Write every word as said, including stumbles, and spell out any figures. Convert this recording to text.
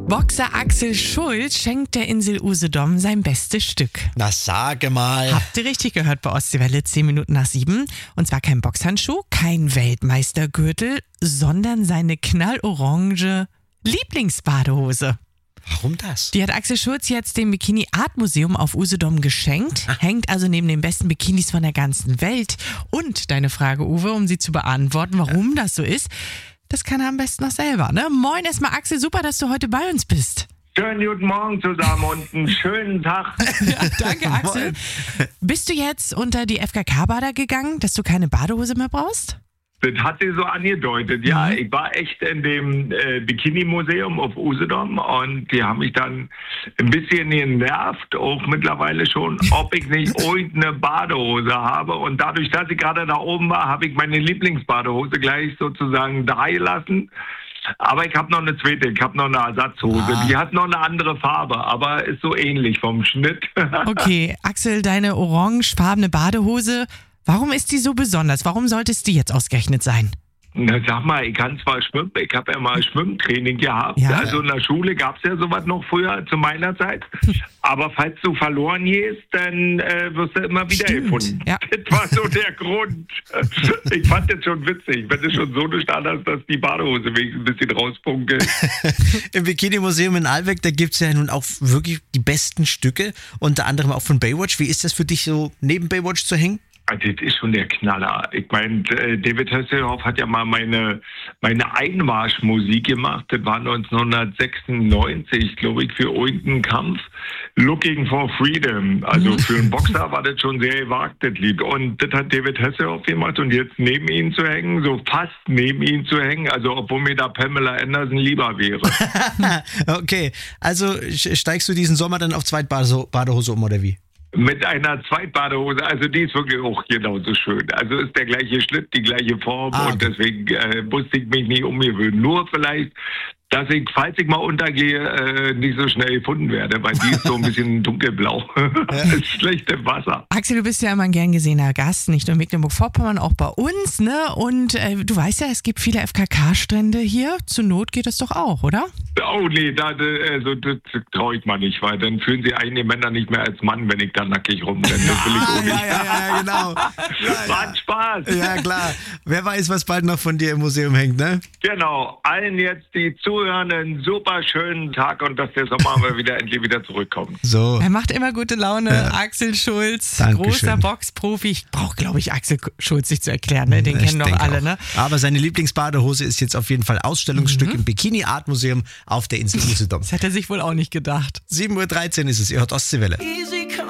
Boxer Axel Schulz schenkt der Insel Usedom sein bestes Stück. Na, sage mal. Habt ihr richtig gehört bei Ostseewelle, zehn Minuten nach sieben. Und zwar kein Boxhandschuh, kein Weltmeistergürtel, sondern seine knallorange Lieblingsbadehose. Warum das? Die hat Axel Schulz jetzt dem Bikini Art Museum auf Usedom geschenkt. Hängt also neben den besten Bikinis von der ganzen Welt. Und deine Frage, Uwe, um sie zu beantworten, warum das so ist, das kann er am besten noch selber, ne? Moin erstmal Axel, super, dass du heute bei uns bist. Schönen guten Morgen zusammen und einen schönen Tag. Ja, danke Axel. Bist du jetzt unter die F K K-Bader gegangen, dass du keine Badehose mehr brauchst? Das hat sie so angedeutet. Ja, ich war echt in dem äh, Bikini-Museum auf Usedom und die haben mich dann ein bisschen genervt, auch mittlerweile schon, ob ich nicht irgendeine Badehose habe. Und dadurch, dass ich gerade da oben war, habe ich meine Lieblingsbadehose gleich sozusagen da gelassen. Aber ich habe noch eine zweite, ich habe noch eine Ersatzhose. Ah. Die hat noch eine andere Farbe, aber ist so ähnlich vom Schnitt. Okay, Axel, deine orangefarbene Badehose, warum ist die so besonders? Warum sollte es die jetzt ausgerechnet sein? Na, sag mal, ich kann zwar schwimmen, ich habe ja mal Schwimmtraining gehabt. Ja. Also in der Schule gab es ja sowas noch früher zu meiner Zeit. Aber falls du verloren gehst, dann äh, wirst du immer wieder Stimmt. gefunden. Ja. Das war so der Grund. Ich fand das schon witzig, wenn du schon so eine Stand hast, dass die Badehose wenigstens ein bisschen rauspunkelt. Im Bikini-Museum in Albeck, da gibt es ja nun auch wirklich die besten Stücke, unter anderem auch von Baywatch. Wie ist das für dich so, neben Baywatch zu hängen? Das ist schon der Knaller. Ich meine, David Hasselhoff hat ja mal meine, meine Einmarschmusik gemacht. Das war neunzehnhundertsechsundneunzig, glaube ich, für irgendeinen Kampf. Looking for Freedom. Also für einen Boxer war das schon sehr gewagt, das Lied. Und das hat David Hasselhoff gemacht. Und jetzt neben ihm zu hängen, so fast neben ihm zu hängen, also obwohl mir da Pamela Anderson lieber wäre. Okay, also steigst du diesen Sommer dann auf Zweitbadehose um, oder wie? Mit einer Zweitbadehose, also die ist wirklich auch genauso schön. Also ist der gleiche Schnitt, die gleiche Form ah, okay. Und deswegen äh, musste ich mich nicht umgewöhnen. Nur vielleicht, dass ich, falls ich mal untergehe, äh, nicht so schnell gefunden werde, weil die ist so ein bisschen dunkelblau. Das ist schlecht im Wasser. Axel, du bist ja immer ein gern gesehener Gast, nicht nur in Mecklenburg-Vorpommern, auch bei uns, ne? Und äh, du weißt ja, es gibt viele F K K-Strände hier. Zur Not geht das doch auch, oder? Oh nee, da, also, das traue ich mal nicht, weil dann fühlen sich einige Männer nicht mehr als Mann, wenn ich da nackig rumrenne. Das will ich auch nicht. Ja, ja, ja, genau. Ja, War ein Spaß. Ja, klar. Wer weiß, was bald noch von dir im Museum hängt, ne? Genau. Allen jetzt, die zuhören, einen super schönen Tag und dass der Sommer mal wieder endlich wieder zurückkommt. So. Er macht immer gute Laune. Ja. Axel Schulz, Dankeschön. Großer Boxprofi. Ich brauche, glaube ich, Axel Schulz nicht zu erklären, ne? Den ich kennen doch alle, auch. Ne? Aber seine Lieblingsbadehose ist jetzt auf jeden Fall Ausstellungsstück mhm. im Bikini Art Museum auf der Insel Usedom. Das hat er sich wohl auch nicht gedacht. sieben Uhr dreizehn ist es, ihr hört Ostseewelle. Easy.